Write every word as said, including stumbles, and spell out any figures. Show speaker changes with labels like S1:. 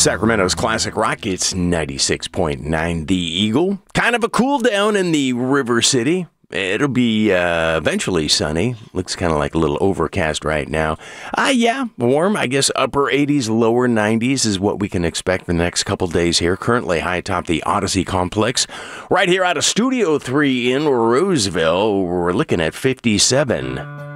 S1: Sacramento's classic rock, it's ninety-six point nine The Eagle. Kind of a cool down in the River City. It'll be uh, eventually sunny. Looks kind of like a little overcast right now. Ah, uh, yeah, warm. I guess upper eighties, lower nineties is what we can expect for the next couple days here. Currently high atop the Odyssey Complex. Right here out of Studio three in Roseville, we're looking at fifty-seven.